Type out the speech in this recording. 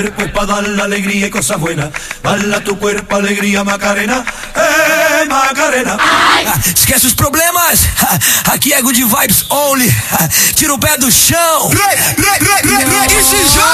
Para dar la alegría y cosas buenas. Bala tu cuerpo, alegría, Macarena. Macarena. Esquece os problemas. Aqui é Good Vibes Only. Tira o pé do chão. E se joga.